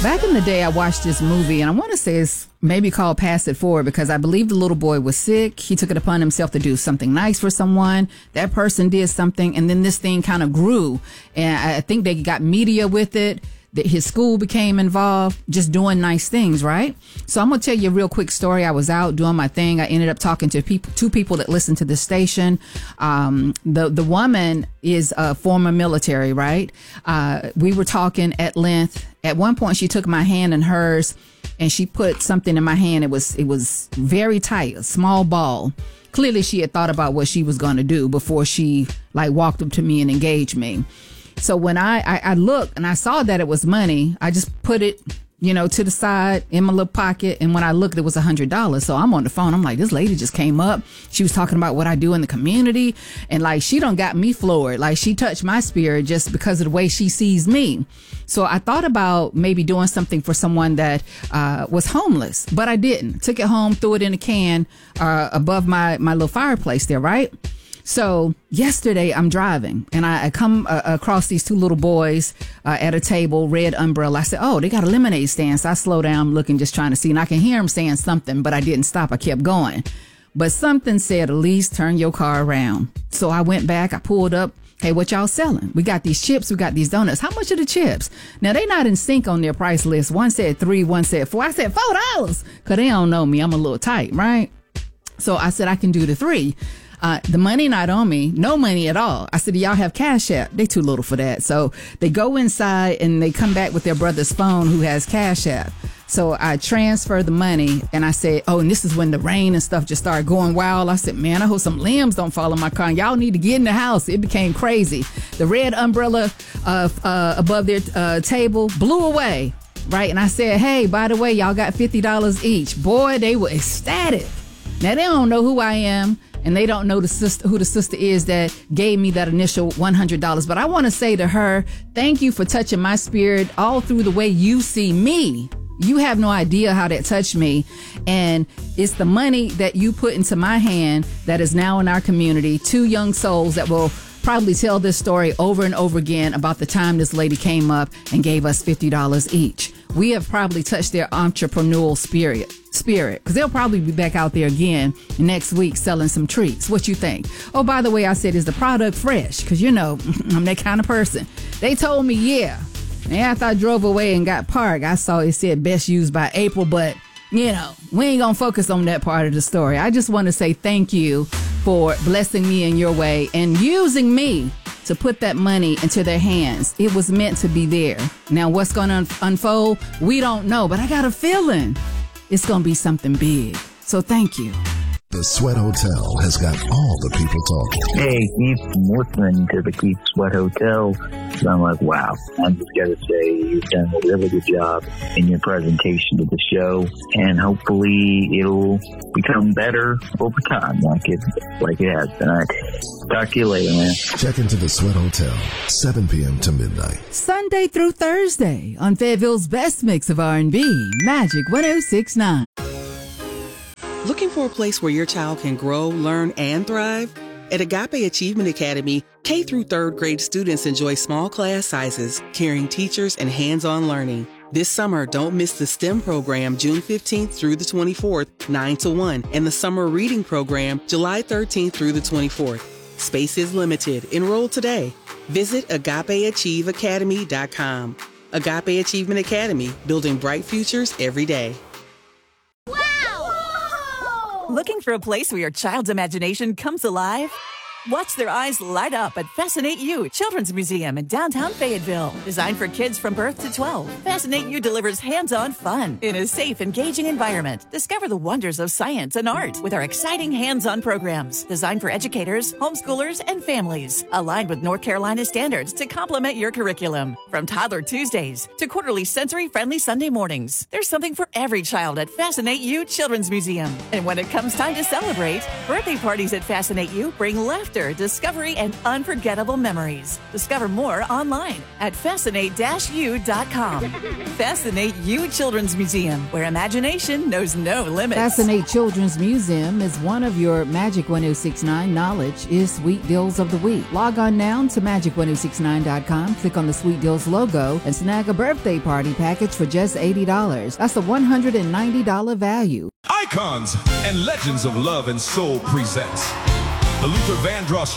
Back in the day, I watched this movie, and I want to say it's maybe called Pass It Forward, because I believe the little boy was sick. He took it upon himself to do something nice for someone. That person did something, and then this thing kind of grew. And I think they got media with it. That his school became involved, just doing nice things, right? So I'm going to tell you a real quick story. I was out doing my thing. I ended up talking to two people that listen to the station. The woman is a former military, right? We were talking at length. At one point, she took my hand in hers, and she put something in my hand. It was very tight, a small ball. Clearly, she had thought about what she was going to do before she walked up to me and engaged me. So when I looked and I saw that it was money, I just put it, to the side in my little pocket. And when I looked, it was $100. So I'm on the phone. I'm like, this lady just came up. She was talking about what I do in the community. And she done got me floored. She touched my spirit just because of the way she sees me. So I thought about maybe doing something for someone that was homeless, but I didn't. Took it home, threw it in a can above my little fireplace there, right? So yesterday I'm driving and I come across these two little boys at a table, red umbrella. I said, oh, they got a lemonade stand. So I slow down looking, just trying to see. And I can hear them saying something, but I didn't stop. I kept going. But something said, Elise, turn your car around. So I went back. I pulled up. Hey, what y'all selling? We got these chips. We got these donuts. How much are the chips? Now, they not in sync on their price list. One said $3, one said $4. I said $4 because they don't know me. I'm a little tight, right? So I said, I can do the $3. The money not on me, no money at all. I said, do y'all have Cash App? They too little for that. So they go inside and they come back with their brother's phone who has Cash App. So I transfer the money and I said, oh, and this is when the rain and stuff just started going wild. I said, man, I hope some limbs don't fall in my car. Y'all need to get in the house. It became crazy. The red umbrella above their table blew away. Right. And I said, hey, by the way, y'all got $50 each. Boy, they were ecstatic. Now, they don't know who I am. And they don't know who the sister is that gave me that initial $100. But I want to say to her, thank you for touching my spirit all through the way you see me. You have no idea how that touched me. And it's the money that you put into my hand that is now in our community. Two young souls that will probably tell this story over and over again about the time this lady came up and gave us $50 each. We have probably touched their entrepreneurial spirit, because they'll probably be back out there again next week selling some treats. What you think? Oh, by the way, I said, is the product fresh? Because, I'm that kind of person. They told me, yeah. And after I drove away and got parked, I saw it said best used by April, but, we ain't going to focus on that part of the story. I just want to say thank you for blessing me in your way and using me to put that money into their hands. It was meant to be there. Now, what's going to unfold? We don't know, but I got a feeling it's going to be something big. So thank you. The Sweat Hotel has got all the people talking. Hey, Keith, I'm listening to the Keith Sweat Hotel. So I'm like, wow. I'm just going to say you've done a really good job in your presentation to the show. And hopefully it'll become better over time like it has been. All right. Talk to you later, man. Check into the Sweat Hotel, 7 p.m. to midnight. Sunday through Thursday on Fayetteville's best mix of R&B, Magic 106.9. Looking for a place where your child can grow, learn, and thrive? At Agape Achievement Academy, K through 3rd grade students enjoy small class sizes, caring teachers, and hands-on learning. This summer, don't miss the STEM program June 15th through the 24th, 9 to 1, and the summer reading program July 13th through the 24th. Space is limited. Enroll today. Visit AgapeAchieveAcademy.com. Agape Achievement Academy, building bright futures every day. Looking for a place where your child's imagination comes alive? Watch their eyes light up at Fascinate You Children's Museum in downtown Fayetteville. Designed for kids from birth to 12, Fascinate You delivers hands-on fun in a safe, engaging environment. Discover the wonders of science and art with our exciting hands-on programs designed for educators, homeschoolers, and families. Aligned with North Carolina standards to complement your curriculum. From Toddler Tuesdays to quarterly sensory-friendly Sunday mornings, there's something for every child at Fascinate You Children's Museum. And when it comes time to celebrate, birthday parties at Fascinate You bring laughter laughter, discovery, and unforgettable memories. Discover more online at fascinate-u.com. Fascinate You Children's Museum, where imagination knows no limits. Fascinate Children's Museum is one of your Magic 1069 knowledge is Sweet Deals of the Week. Log on now to magic1069.com, click on the Sweet Deals logo, and snag a birthday party package for just $80. That's a $190 value. Icons and Legends of Love and Soul presents the Luther Vandross